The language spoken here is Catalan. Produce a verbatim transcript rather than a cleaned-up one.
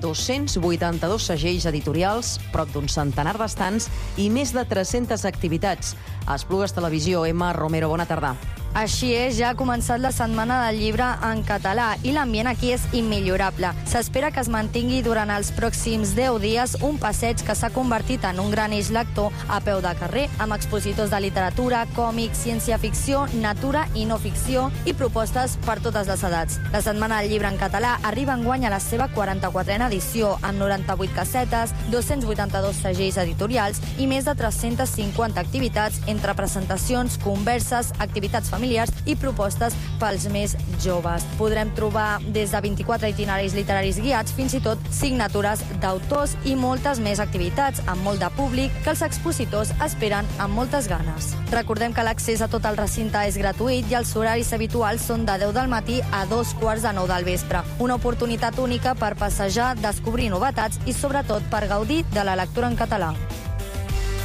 dos-cents vuitanta-dos segells editorials, prop d'un centenar d'estants i més de tres-centes activitats. A Esplugues Televisió, Emma Romero, bona tarda. Així és, ja ha començat la Setmana del Llibre en català i l'ambient aquí és immillorable. S'espera que es mantingui durant els pròxims deu dies un passeig que s'ha convertit en un gran eix lector a peu de carrer, amb expositors de literatura, còmics, ciència-ficció, natura i no ficció i propostes per totes les edats. La Setmana del Llibre en català arriba enguany a la seva quaranta-quatrena edició, amb noranta-vuit casetes, dos-cents vuitanta-dos segells editorials i més de tres-centes cinquanta activitats entre presentacions, converses, activitats familiars i propostes pels més joves. Podrem trobar des de vint-i-quatre itineraris literaris guiats fins i tot signatures d'autors i moltes més activitats amb molt de públic que els expositors esperen amb moltes ganes. Recordem que l'accés a tot el recinte és gratuït i els horaris habituals són de deu del matí a dos quarts de nou del vespre. Una oportunitat única per passejar, descobrir novetats i sobretot per gaudir de la lectura en català.